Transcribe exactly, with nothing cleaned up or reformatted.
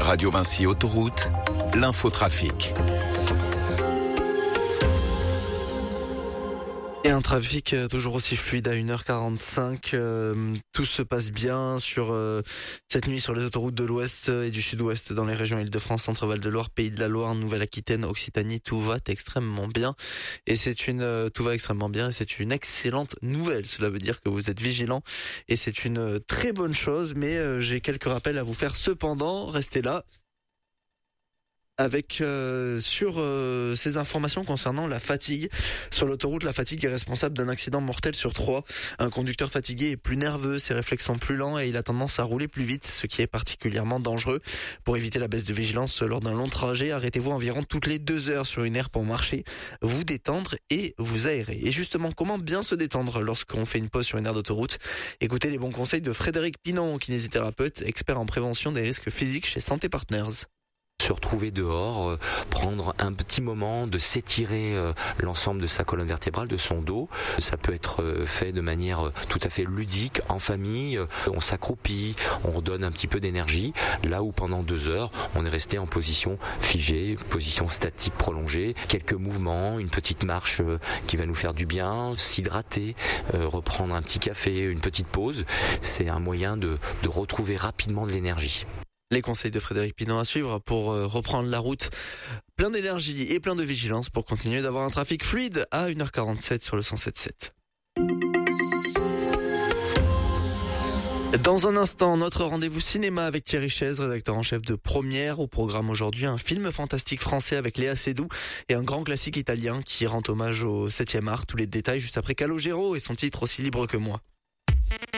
Radio Vinci Autoroute, l'infotrafic. Et un trafic toujours aussi fluide à une heure quarante-cinq. Euh, tout se passe bien sur euh, cette nuit sur les autoroutes de l'Ouest et du Sud-Ouest dans les régions Île-de-France, Centre-Val de Loire, Pays de la Loire, Nouvelle-Aquitaine, Occitanie. Tout va extrêmement bien et c'est une euh, tout va extrêmement bien et c'est une excellente nouvelle. Cela veut dire que vous êtes vigilants et c'est une très bonne chose. Mais euh, j'ai quelques rappels à vous faire. Cependant, restez là. Avec euh, sur euh, ces informations concernant la fatigue. Sur l'autoroute, la fatigue est responsable d'un accident mortel sur trois. Un conducteur fatigué est plus nerveux, ses réflexes sont plus lents et il a tendance à rouler plus vite, ce qui est particulièrement dangereux. Pour éviter la baisse de vigilance lors d'un long trajet, arrêtez-vous environ toutes les deux heures sur une aire pour marcher, vous détendre et vous aérer. Et justement, comment bien se détendre lorsqu'on fait une pause sur une aire d'autoroute? Écoutez les bons conseils de Frédéric Pinon, kinésithérapeute, expert en prévention des risques physiques chez Santé Partners. Se retrouver dehors, euh, prendre un petit moment de s'étirer euh, l'ensemble de sa colonne vertébrale, de son dos. Ça peut être euh, fait de manière euh, tout à fait ludique, en famille. Euh, on s'accroupit, on redonne un petit peu d'énergie. Là où pendant deux heures, on est resté en position figée, position statique prolongée. Quelques mouvements, une petite marche euh, qui va nous faire du bien, s'hydrater, euh, reprendre un petit café, une petite pause. C'est un moyen de, de retrouver rapidement de l'énergie. Les conseils de Frédéric Pinon à suivre pour reprendre la route plein d'énergie et plein de vigilance pour continuer d'avoir un trafic fluide à une heure quarante-sept sur le cent sept sept. Dans un instant, notre rendez-vous cinéma avec Thierry Chaise, rédacteur en chef de Première. Au programme aujourd'hui, un film fantastique français avec Léa Seydoux et un grand classique italien qui rend hommage au septième art. Tous les détails juste après Calogero et son titre Aussi libre que moi.